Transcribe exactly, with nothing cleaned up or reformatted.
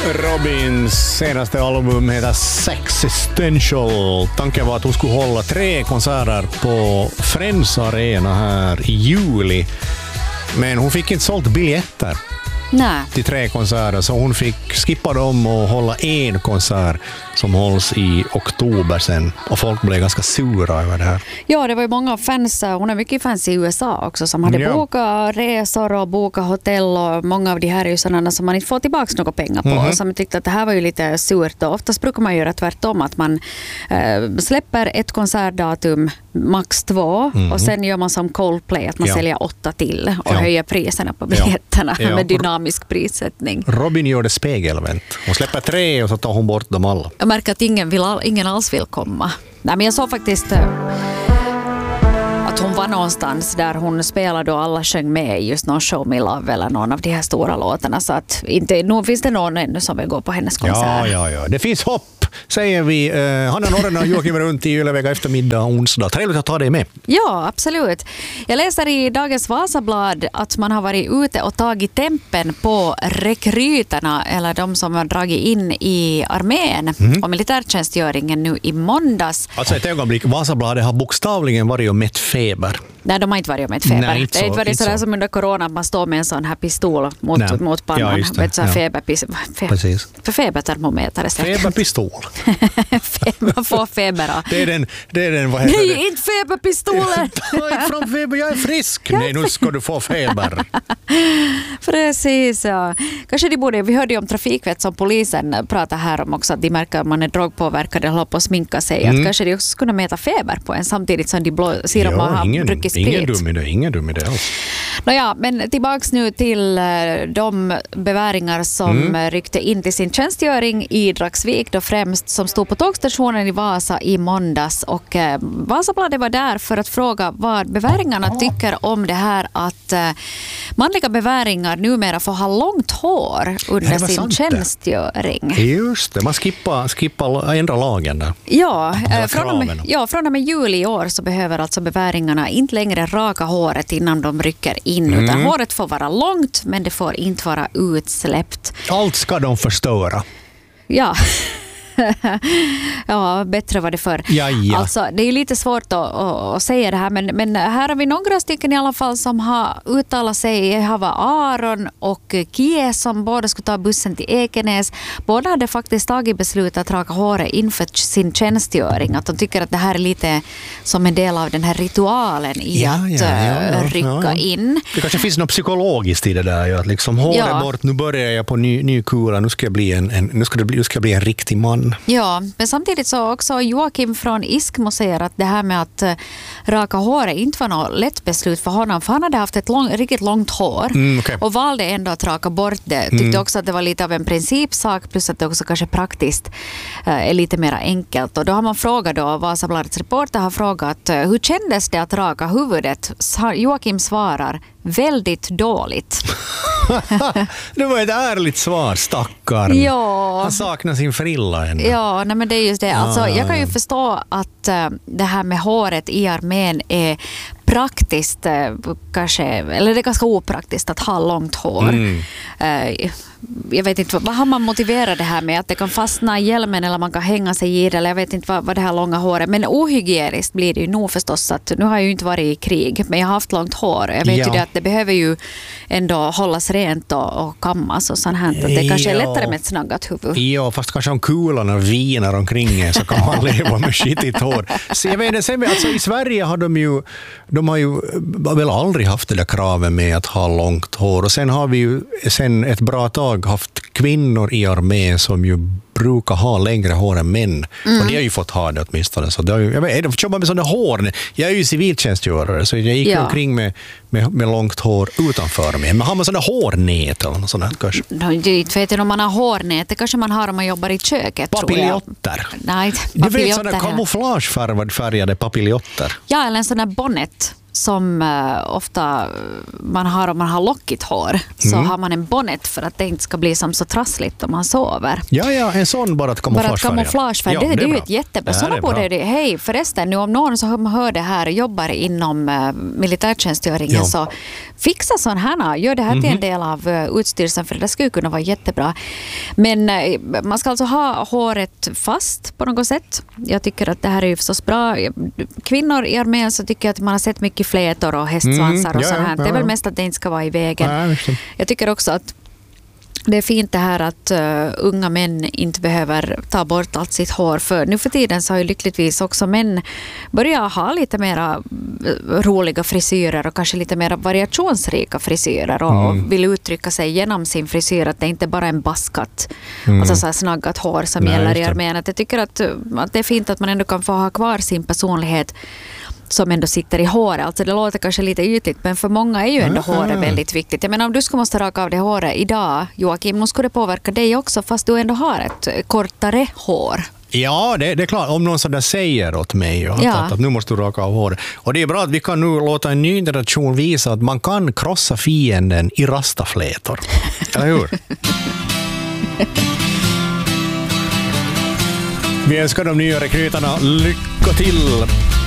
Robins senaste album heter Sexistential. Tanken var att hon skulle hålla tre konserter på Friends Arena här i juli. Men hon fick inte sålt biljetter. Nej. Till tre konserter, så hon fick skippa dem och hålla en konsert som hålls i oktober sen, och folk blev ganska sura över det här. Ja, det var ju många fans, hon har mycket fans i U S A också som hade ja. bokat resor och bokat hotell, och många av de här är ju sådana som man inte får tillbaka några pengar på, mm-hmm. som tyckte att det här var ju lite surt, och oftast brukar man göra tvärtom, att man äh, släpper ett konsertdatum, max två, mm-hmm. och sen gör man som Coldplay, att man ja. säljer åtta till och ja. höjer priserna på biljetterna ja. Ja. med dynamisk prissättning. Robin gör det spegelvänt. Hon släpper tre och så tar hon bort dem alla. Jag märker att ingen, vill, ingen alls vill komma. Nej, men jag såg faktiskt äh, att hon var någonstans där hon spelade och alla sjöng med just någon Show Me Love eller någon av de här stora låtarna, så att inte, nu finns det någon ännu som vill gå på hennes konsert. Ja, ja, ja. Det finns hopp, säger vi. Uh, Hanna Norren och Joakim runt i Ylevega eftermiddag och onsdag. Trevligt att ta dig med. Ja, absolut. Jag läser i dagens Vasablad att man har varit ute och tagit tempen på rekryterna, eller de som har dragit in i armén mm. och militärtjänstgöringen nu i måndags. Alltså ett ögonblick, Vasabladet har bokstavligen varit och mätt feber. Nej, de har inte varit och mätt feber. Nej, inte så, det är inte varit sådär så. Som under corona, att man står med en sån här pistol mot, mot pannan. Ja, vet, så ja. feberpis, fe, Precis. För febertermometer. Feberpistol. Man får feber. Det är den, det är den, vad heter Nej, det? inte feberpistolen. Ta inte fram feber, jag är frisk. Nej, nu ska du få feber. Precis, ja. Kanske de borde, vi hörde ju om trafikvett som polisen pratar här om också, att de märker att man är drogpåverkad och håller på att sminka sig. Mm. Att kanske de också skulle mäta feber på en samtidigt som de blå, ser om man har druckit sprit. Ingen dum idé, ingen dum idé alls. Nåja, men tillbaks nu till de beväringar som mm. ryckte in till sin tjänstgöring i Dragsvik, då främst som stod på tågstationen i Vasa i måndags, och eh, Vasabladet var där för att fråga vad beväringarna oh. tycker om det här att eh, manliga beväringar numera får ha långt hår under sin sant, tjänstgöring. Det. Just det, man skippar, skippar ändra lagen där. Ja, eh, från, och med, ja, från och med juli i år så behöver alltså beväringarna inte längre raka håret innan de rycker in, mm. utan håret får vara långt, men det får inte vara utsläppt. Allt ska de förstöra. Ja. Ja, bättre var det för. Ja, ja. Alltså, det är lite svårt att, att, att säga det här, men, men här har vi några stycken i alla fall som har uttalat sig. Här var Aron och Kie som båda skulle ta bussen till Ekenäs. Båda hade faktiskt tagit beslut att raka håret inför sin tjänstgöring. Att de tycker att det här är lite som en del av den här ritualen i ja, att ja, ja, ja, rycka ja, ja. in. Det kanske finns något psykologiskt i det där. Att liksom håret ja. bort, nu börjar jag på ny, ny kura. Nu ska jag bli en, en, nu ska det bli, nu ska jag bli en riktig man. Ja, men samtidigt så också Joakim från ISKMO säger att det här med att uh, raka håret inte var något lätt beslut för honom, för han hade haft ett lång, riktigt långt hår mm, okay. och valde ändå att raka bort det. Tyckte mm. också att det var lite av en principsak, plus att det också kanske praktiskt uh, är lite mer enkelt. Och då har man frågat då, Vasabladets reporter har frågat uh, hur kändes det att raka huvudet? Joakim svarar, väldigt dåligt. Det var ett ärligt svar, stackarn. Ja. Han saknar sin frilla ännu. Ja, nej, men det är just det. Alltså, ah. Jag kan ju förstå att uh, det här med håret i armén är praktiskt, uh, kanske, eller det är ganska opraktiskt att ha långt hår. Mm. Uh, jag vet inte, vad har man motiverat det här med? Att det kan fastna i hjälmen eller man kan hänga sig i det, eller jag vet inte vad, vad det här långa håret. Men ohygieniskt blir det ju nog förstås, att nu har jag ju inte varit i krig, men jag har haft långt hår. Jag vet ja. ju det att det behöver ju ändå hållas rent och, och kammas och sånt här. Att det kanske är lättare med ett snaggat huvud. Ja, fast kanske om kularna viner omkring en så kan man leva med skitigt hår. Så jag vet inte, sen, alltså, i Sverige har de ju, de har ju väl aldrig haft det där kravet med att ha långt hår. Och sen har vi ju sen ett bra tag haft kvinnor i armén som ju brukar ha längre hår än män. Mm. Och de har ju fått ha det åtminstone. Så det har ju, jag vet, de jobbar med sådana hår. Jag är ju civiltjänstgörare så jag gick ja. omkring med, med, med långt hår utanför mig. Men har man sådana hårnät eller något sånt kanske? Det vet jag om man har hårnät. Det kanske man har om man jobbar i köket. Papiljotter. Nej, du vet sådana kamouflagefärgade papiljotter. Ja, eller en sån här bonnet som uh, ofta man har om man har lockigt hår, så Mm. har man en bonnet för att det inte ska bli som så trassligt om man sover. Ja, ja, en sån bara att Bara kamouflagefärg. att kamouflagefärg, Ja, det, det är ju bra. ett jättebra. Det här Såna är borde bra. det, hej förresten, nu om någon som hör det här jobbar inom uh, militärtjänstgöringen, Ja. så fixa sån här, gör det här till Mhm. en del av uh, utstyrelsen, för det skulle kunna vara jättebra. Men uh, man ska alltså ha håret fast på något sätt. Jag tycker att det här är ju förstås bra. Kvinnor i armén, så tycker jag att man har sett mycket flätor och hästsvansar Mm, och ja, så ja, här. Det är ja, väl ja. mest att det inte ska vara i vägen. Ja, just det. Jag tycker också att det är fint det här att uh, unga män inte behöver ta bort allt sitt hår. För nu för tiden så har ju lyckligtvis också män börjat ha lite mera uh, roliga frisyrer och kanske lite mer variationsrika frisyrer och, Mm. och vill uttrycka sig genom sin frisyr, att det inte bara är en baskat, Mm. alltså så här snaggat hår som Nej, gäller just i det. armén. Att jag tycker att, uh, att det är fint att man ändå kan få ha kvar sin personlighet som ändå sitter i håret. Alltså det låter kanske lite ytligt, men för många är ju ändå Mm. håret väldigt viktigt. Jag menar, om du skulle måste raka av det håret idag, Joakim, nu skulle det påverka dig också, fast du ändå har ett kortare hår. Ja, det, det är klart. Om någon sådär säger åt mig att, Ja. att, att nu måste du raka av håret. Och det är bra att vi kan nu låta en ny generation visa att man kan krossa fienden i rastaflätor. Eller hur? Vi önskar de nya rekryterna lycka till.